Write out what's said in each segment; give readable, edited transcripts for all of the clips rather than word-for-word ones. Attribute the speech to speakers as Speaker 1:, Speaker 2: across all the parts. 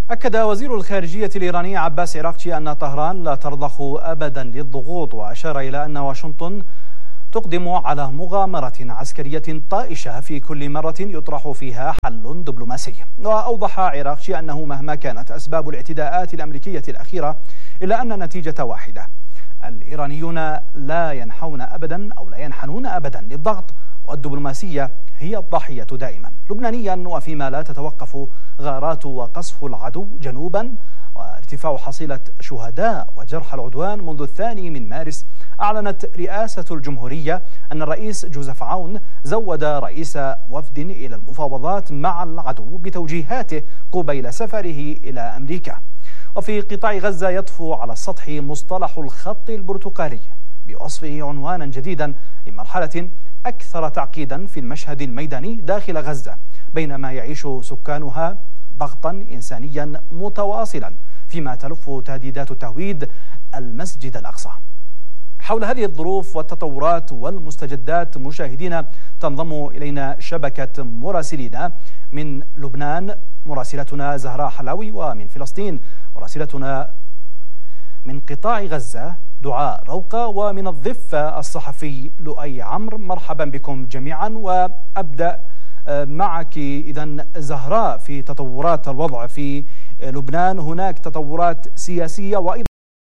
Speaker 1: أكد وزير الخارجية الإيراني عباس عراقچي أن طهران لا ترضخ أبدا للضغوط، وأشار إلى أن واشنطن تقدم على مغامرة عسكرية طائشة في كل مرة يطرح فيها حل دبلوماسي. وأوضح عراقچي أنه مهما كانت أسباب الاعتداءات الأمريكية الأخيرة إلا أن النتيجة واحدة: الإيرانيون لا ينحنون أبدا للضغط، والدبلوماسية هي الضحية دائما. لبنانيا، وفيما لا تتوقف غارات وقصف العدو جنوبا وارتفاع حصيلة شهداء وجرحى العدوان منذ 2 مارس، أعلنت رئاسة الجمهورية أن الرئيس جوزيف عون زود رئيس وفد إلى المفاوضات مع العدو بتوجيهاته قبيل سفره إلى أمريكا. وفي قطاع غزة يطفو على السطح مصطلح الخط البرتقالي بوصفه عنوانا جديدا لمرحلة أكثر تعقيدا في المشهد الميداني داخل غزة، بينما يعيش سكانها ضغطا إنسانيا متواصلا فيما تلف تهديدات تهويد المسجد الأقصى. حول هذه الظروف والتطورات والمستجدات مشاهدينا، تنضم إلينا شبكة مراسلين: من لبنان مراسلتنا زهراء حلاوي، ومن فلسطين مراسلتنا من قطاع غزة دعاء روقة، ومن الضفة الصحفي لؤي عمرو. مرحبا بكم جميعا، وأبدأ معك إذن زهراء في تطورات الوضع في لبنان. هناك تطورات سياسية وأيضا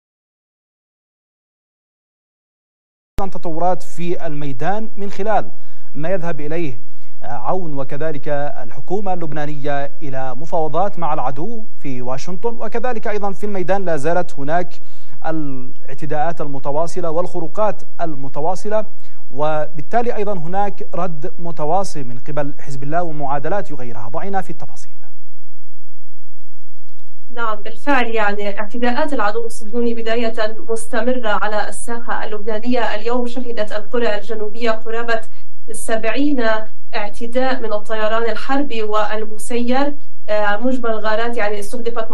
Speaker 1: تطورات في الميدان من خلال ما يذهب إليه عون وكذلك الحكومة اللبنانية إلى مفاوضات مع العدو في واشنطن، وكذلك أيضا في الميدان لا زالت هناك الاعتداءات المتواصلة والخروقات المتواصلة، وبالتالي أيضا هناك رد متواصل من قبل حزب الله ومعادلات يغيرها. ضعينا في التفاصيل.
Speaker 2: نعم بالفعل، يعني اعتداءات العدو الصهيوني بداية مستمرة على الساحة اللبنانية. اليوم شهدت القرى الجنوبية قرابة 70 اعتداء من الطيران الحربي والمسير. مجمل غارات يعني استهدفت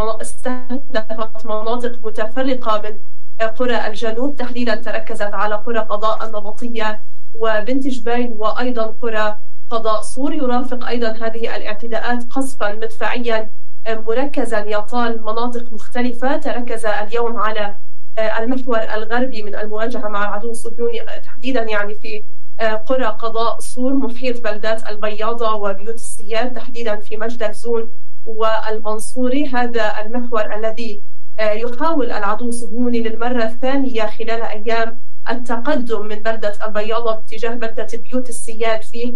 Speaker 2: مناطق متفرقة من قرى الجنوب، تحديدا تركزت على قرى قضاء النبطية وبنت جبيل وأيضا قرى قضاء صور. يرافق أيضا هذه الاعتداءات قصفا مدفعيا مركزا يطال مناطق مختلفة. تركز اليوم على المحور الغربي من المواجهة مع العدو الصهيوني، تحديدا يعني في قرى قضاء صور محيط بلدات البياضة وبيوت السياد، تحديدا في مجد زون والمنصوري. هذا المحور الذي يحاول العدو الصهيوني للمرة الثانية خلال أيام التقدم من بلدة البياضة باتجاه بلدة بيوت السياد فيه،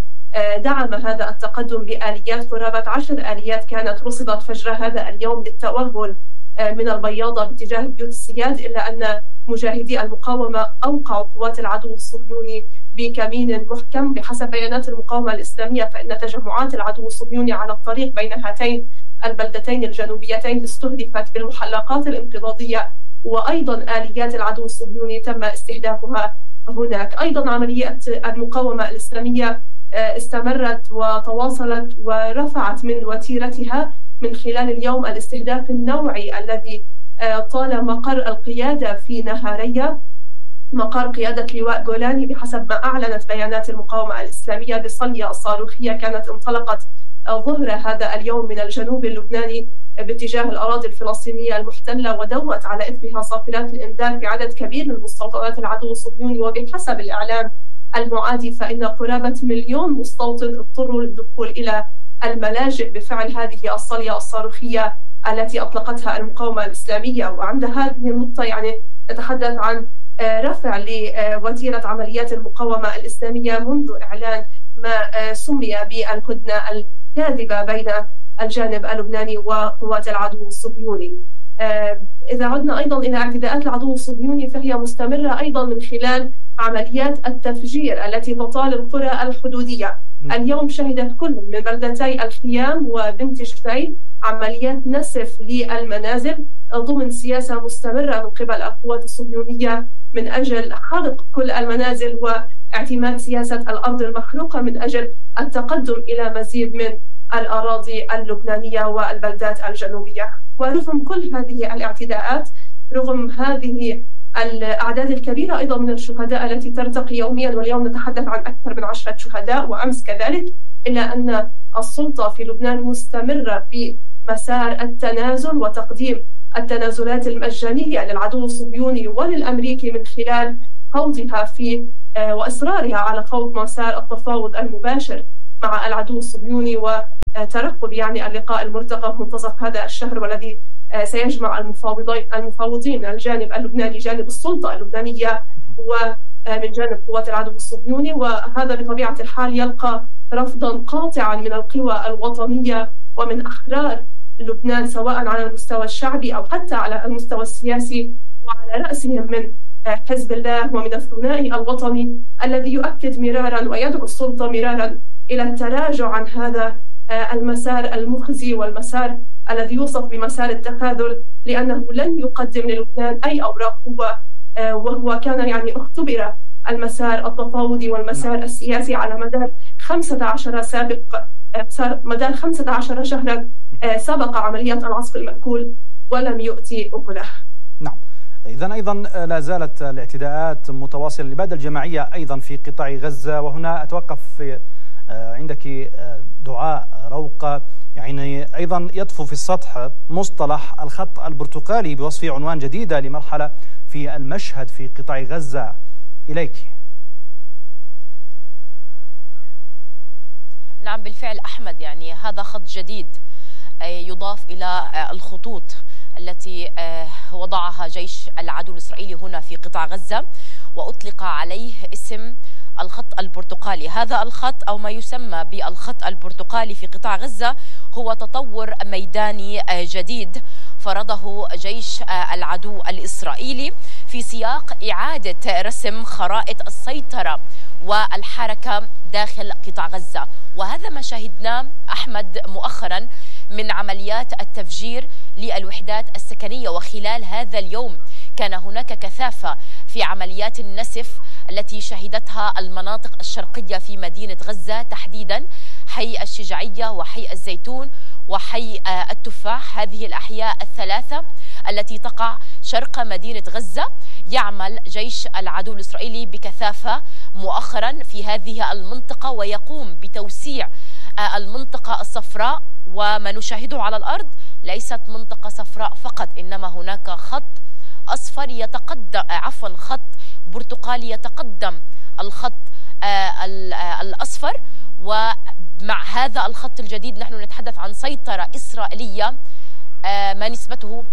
Speaker 2: ودعم هذا التقدم بآليات قرابة 10 آليات كانت رصدت فجر هذا اليوم للتوغل من البياضة باتجاه بيوت السياد، إلا أن مجاهدي المقاومة أوقعوا قوات العدو الصهيوني بكمين محكم. بحسب بيانات المقاومة الإسلامية فإن تجمعات العدو الصهيوني على الطريق بين هاتين البلدتين الجنوبيتين استهدفت بالمحلقات الانقضاضية، وأيضا آليات العدو الصهيوني تم استهدافها هناك. أيضا عمليات المقاومة الإسلامية استمرت وتواصلت ورفعت من وتيرتها من خلال اليوم الاستهداف النوعي الذي طال مقر القيادة في نهارية، مقر قيادة لواء جولاني. بحسب ما أعلنت بيانات المقاومة الإسلامية بصلية صاروخية كانت انطلقت ظهر هذا اليوم من الجنوب اللبناني باتجاه الأراضي الفلسطينية المحتلة، ودوت على إثرها صافرات الإنذار في عدد كبير من مستوطنات العدو الصهيوني. وبحسب الإعلام المعادي فإن قرابة 1,000,000 مستوطن اضطروا للدخول إلى الملاجئ بفعل هذه الصلية الصاروخية التي أطلقتها المقاومة الإسلامية. وعند هذه النقطة يعني نتحدث عن رفع لوتيرة عمليات المقاومة الإسلامية منذ إعلان ما سمي بالهدنة الكاذبة بين الجانب اللبناني وقوات العدو الصهيوني. إذا عدنا أيضا إلى اعتداءات العدو الصهيوني فهي مستمرة أيضا من خلال عمليات التفجير التي تطال القرى الحدودية. اليوم شهدت كل من بلدتي الخيام وبنت جبيل عمليات نسف للمنازل ضمن سياسة مستمرة من قبل القوات الصهيونية من أجل حرق كل المنازل واعتماد سياسة الأرض المحروقة من أجل التقدم إلى مزيد من الأراضي اللبنانية والبلدات الجنوبية. ورغم كل هذه الاعتداءات، رغم هذه الأعداد الكبيرة أيضا من الشهداء التي ترتقي يوميا، واليوم نتحدث عن أكثر من 10 شهداء وأمس كذلك، إلا أن السلطة في لبنان مستمرة في مسار التنازل وتقديم التنازلات المجانية للعدو الصهيوني وللأمريكي من خلال خوضها في وإصرارها على خوض مسار التفاوض المباشر مع العدو الصهيوني وترقب يعني اللقاء المرتقب منتصف هذا الشهر، والذي سيجمع المفاوضين من الجانب اللبناني جانب السلطة اللبنانية ومن جانب قوات العدو الصهيوني. وهذا بطبيعة الحال يلقى رفضا قاطعا من القوى الوطنية ومن أحرار لبنان، سواء على المستوى الشعبي أو حتى على المستوى السياسي، وعلى رأسهم من حزب الله ومن الثنائي الوطني الذي يؤكد مرارا ويدعو السلطة مرارا إلى التراجع عن هذا المسار المخزي والمسار الذي يوصف بمسار التخاذل، لأنه لن يقدم للبنان أي أوراق قوة، وهو كان يعني اختبر المسار التفاوضي والمسار السياسي على مدار 15 شهرا سبق عملية العصف المأكول ولم يؤتي أكله.
Speaker 1: نعم، إذن أيضا لا زالت الاعتداءات متواصلة للإبادة الجماعية أيضا في قطاع غزة، وهنا أتوقف عندك دعاء روقة، يعني أيضا يطفو في السطح مصطلح الخط البرتقالي بوصف عنوان جديدة لمرحلة في المشهد في قطاع غزة. إليك.
Speaker 3: نعم بالفعل أحمد، يعني هذا خط جديد يضاف إلى الخطوط التي وضعها جيش العدو الإسرائيلي هنا في قطاع غزة، وأطلق عليه اسم الخط البرتقالي. هذا الخط أو ما يسمى بالخط البرتقالي في قطاع غزة هو تطور ميداني جديد فرضه جيش العدو الإسرائيلي في سياق إعادة رسم خرائط السيطرة والحركة داخل قطاع غزة. وهذا ما شاهدناه أحمد مؤخرا من عمليات التفجير للوحدات السكنية، وخلال هذا اليوم كان هناك كثافة في عمليات النسف التي شهدتها المناطق الشرقية في مدينة غزة، تحديدا حي الشجاعية وحي الزيتون وحي التفاح. هذه الأحياء الثلاثة التي تقع شرق مدينة غزة يعمل جيش العدو الإسرائيلي بكثافة مؤخرا في هذه المنطقة، ويقوم بتوسيع المنطقة الصفراء. وما نشاهده على الأرض ليست منطقة صفراء فقط، إنما هناك خط أصفر يتقدم، خط برتقالي يتقدم الخط الأصفر. ومع هذا الخط الجديد نحن نتحدث عن سيطرة إسرائيلية ما نسبته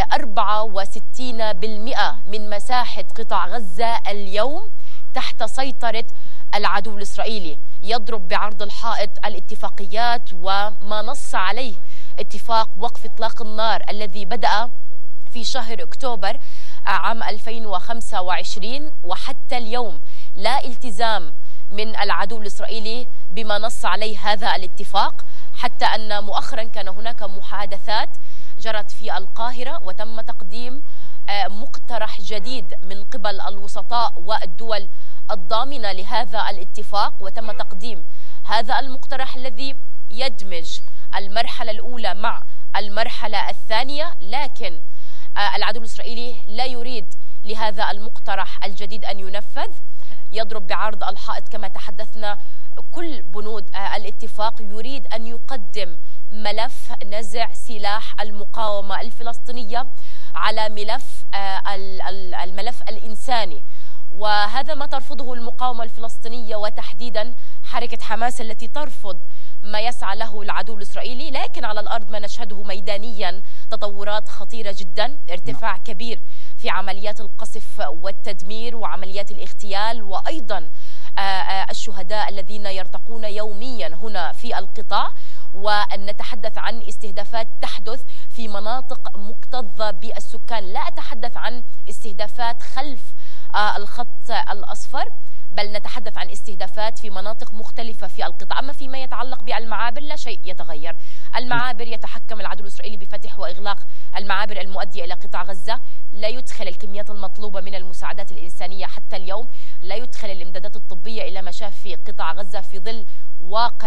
Speaker 3: 64% من مساحة قطاع غزة اليوم تحت سيطرة العدو الإسرائيلي، يضرب بعرض الحائط الاتفاقيات وما نص عليه اتفاق وقف إطلاق النار الذي بدأ في شهر أكتوبر عام 2025، وحتى اليوم لا التزام من العدو الإسرائيلي بما نص عليه هذا الاتفاق، حتى أن مؤخرا كان هناك محادثات جرت في القاهرة وتم تقديم مقترح جديد من قبل الوسطاء والدول الضامنة لهذا الاتفاق، وتم تقديم هذا المقترح الذي يدمج المرحلة الأولى مع المرحلة الثانية. لكن العدو الإسرائيلي لا يريد لهذا المقترح الجديد أن ينفذ، يضرب بعرض الحائط كما تحدثنا كل بنود الاتفاق، يريد أن يقدم ملف نزع سلاح المقاومة الفلسطينية على الملف الإنساني، وهذا ما ترفضه المقاومة الفلسطينية وتحديدا حركة حماس التي ترفض ما يسعى له العدو الإسرائيلي. لكن على الأرض ما نشهده ميدانيا تطورات خطيرة جدا، ارتفاع كبير في عمليات القصف والتدمير وعمليات الاغتيال، وأيضا الشهداء الذين يرتقون يوميا هنا في القطاع. وأن نتحدث عن استهدافات تحدث في مناطق مكتظة بالسكان، لا أتحدث عن استهدافات خلف الخط الأصفر، بل نتحدث عن استهدافات في مناطق مختلفة في القطاع. أما فيما يتعلق بالمعابر لا شيء يتغير، المعابر يتحكم العدو الإسرائيلي بفتح وإغلاق المعابر المؤدية إلى قطاع غزة، لا يدخل الكميات المطلوبة من المساعدات الإنسانية حتى اليوم، لا يدخل الإمدادات الطبية إلى مشافي قطاع غزة في ظل واقع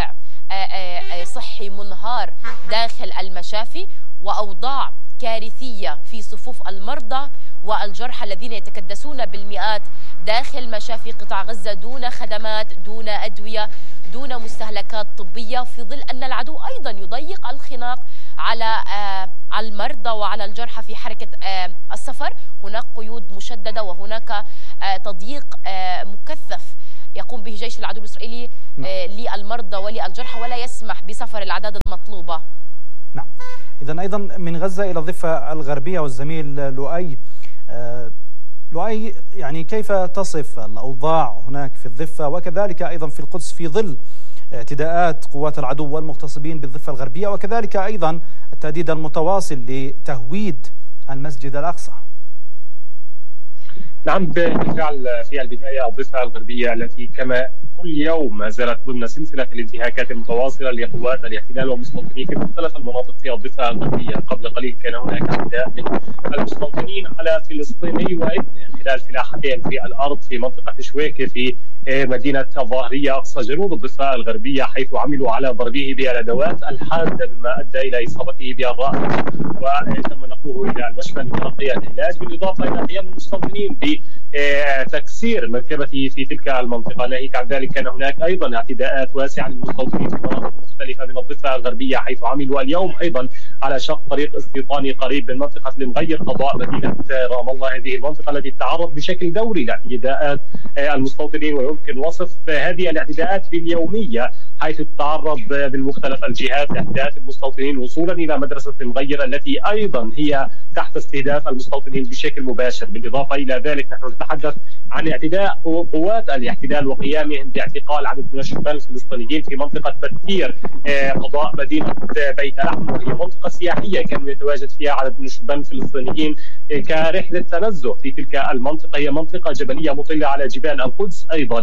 Speaker 3: صحي منهار داخل المشافي، وأوضاع كارثية في صفوف المرضى والجرحى الذين يتكدسون بالمئات داخل مشافي قطاع غزة دون خدمات، دون أدوية، دون مستهلكات طبية، في ظل أن العدو أيضا يضيق الخناق على المرضى وعلى الجرحى في حركة السفر. هناك قيود مشددة وهناك تضييق مكثف يقوم به جيش العدو الإسرائيلي للمرضى وللجرحى، ولا يسمح بسفر الأعداد المطلوبة.
Speaker 1: نعم، إذن أيضا من غزة إلى الضفة الغربية والزميل لؤي. لؤي، يعني كيف تصف الأوضاع هناك في الضفة وكذلك أيضا في القدس في ظل اعتداءات قوات العدو والمغتصبين بالضفة الغربية، وكذلك أيضا التهديد المتواصل لتهويد المسجد الأقصى؟
Speaker 4: نعم، بالفعل في البداية الضفة الغربية التي كما كل يوم ما زالت ضمن سلسلة الانتهاكات المتواصلة لقوات الاحتلال والمستوطنين في مختلف المناطق في الضفة الغربية. قبل قليل كان هناك اعتداء من المستوطنين على فلسطيني وابنه خلال فلاحتين في الأرض في منطقة شويكة في مدينة الظاهرية أقصى جنوب الضفة الغربية، حيث عملوا على ضربه بالأدوات الحادة مما أدى إلى إصابته بالرأس، وتم نقله إلى المشفى لتلقي العلاج، بالإضافة إلى قيام المستوطنين بتكسير مركبته في تلك المنطقة. ناهيك عن ذلك كان هناك أيضا اعتداءات واسعة للمستوطنين في مناطق مختلفة من الضفة الغربية، حيث عملوا اليوم أيضا على شق طريق استيطاني قريب من منطقة المغير قضاء مدينة رام الله، هذه المنطقة التي تتعرض بشكل دوري لاعتداءات المستوطنين، ويمكن وصف هذه الاعتداءات باليومية، حيث تتعرض من مختلف الجهات لاعتداءات المستوطنين وصولا إلى مدرسة المغير التي أيضا هي تحت استهداف المستوطنين بشكل مباشر. بالإضافة إلى ذلك نحن نتحدث عن اعتداء قوات الاحتلال وقيامهم باعتقال عدد من الشبان الفلسطينيين في منطقة بتير قضاء مدينة بيت لحم، وهي منطقة سياحية كان يتواجد فيها عدد من الشبان الفلسطينيين كرحلة تنزه في تلك المنطقة. هي منطقة جبلية مطلة على جبال القدس أيضا،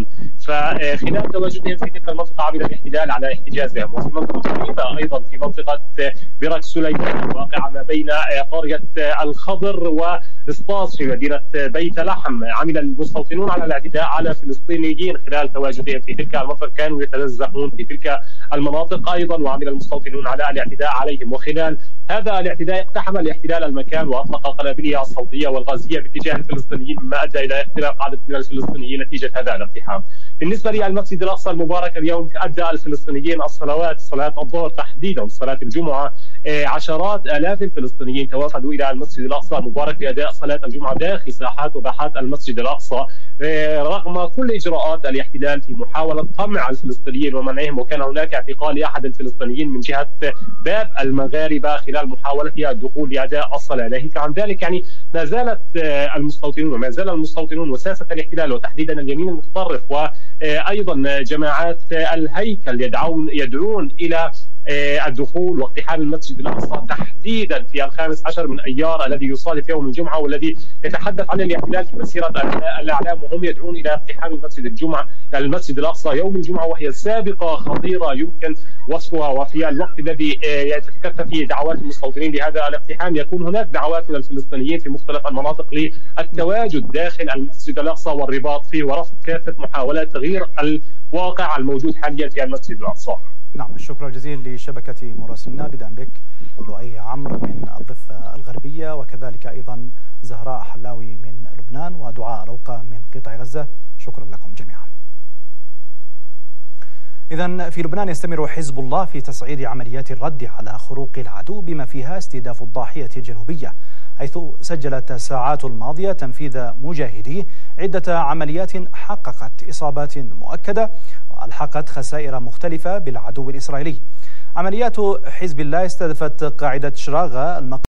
Speaker 4: فخلال تواجدهم في تلك المنطقة عمل الاحتلال على احتجازهم. وفي منطقة قريبة أيضا في منطقة برك سليمان الواقعة ما بين قرية الخضر وإسطاس في مدينة بيت لحم، عمل المستوطنون على الاعتداء على فلسطينيين خلال تواجدهم في تلك المنطقة، كانوا يتنزهون في تلك المناطق أيضا، وعمل المستوطنون على الاعتداء عليهم. وخلال هذا الاعتداء اقتحم الاحتلال المكان وأطلق قنابله الصوتية والغازية باتجاه الفلسطينيين، مما أدى إلى اختراق عدد من الفلسطينيين نتيجة هذا الاقتحام. بالنسبة للمسجد الأقصى المبارك، اليوم أدى الفلسطينيين صلاة الظهر تحديدا صلاة الجمعة. عشرات آلاف الفلسطينيين توافدوا إلى المسجد الأقصى المبارك لأداء صلاة الجمعة داخل ساحات وباحات المسجد الأقصى، رغم كل إجراءات الاحتلال في محاولة قمع الفلسطينيين ومنعهم. وكان هناك اعتقال أحد الفلسطينيين من جهة باب المغاربة خلال محاولته الدخول لأداء الصلاة. ناهيك عن ذلك يعني ما زالت المستوطنون وما زال المستوطنون وساسة الاحتلال وتحديدا اليمين المتطرف وأيضا جماعات الهيكل يدعون إلى الدخول واقتحام المسجد الأقصى تحديدا في 15 من أيار الذي يصادف يوم الجمعة، والذي يتحدث عن الاحتلال في مسيرة الأعلام، وهم يدعون إلى اقتحام المسجد الأقصى يوم الجمعة، وهي سابقة خطيرة يمكن وصفها. وفي الوقت الذي يتكثف فيه دعوات المستوطنين لهذا الاقتحام، يكون هناك دعوات من الفلسطينيين في مختلف المناطق للتواجد داخل المسجد الأقصى والرباط فيه ورفض كافة محاولات تغيير الواقع الموجود حاليا في المسجد الأقصى.
Speaker 1: نعم، الشكر الجزيل لشبكة مراسلنا بدءا بك لؤي عمرو من الضفة الغربية، وكذلك أيضا زهراء حلاوي من لبنان ودعاء روقة من قطاع غزة. شكرا لكم جميعا. إذن في لبنان يستمر حزب الله في تصعيد عمليات الرد على خروق العدو بما فيها استهداف الضاحية الجنوبية، حيث سجلت الساعات الماضية تنفيذ مجاهديه عدة عمليات حققت إصابات مؤكدة وألحقت خسائر مختلفة بالعدو الإسرائيلي. عمليات حزب الله استهدفت قاعدة شراغة